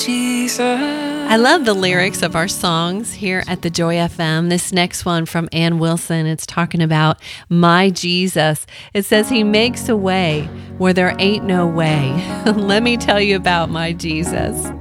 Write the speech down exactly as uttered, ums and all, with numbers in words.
Jesus. I love the lyrics of our songs here at the Joy F M. This next one from Ann Wilson, it's talking about my Jesus. It says he makes a way where there ain't no way. Let me tell you about my Jesus.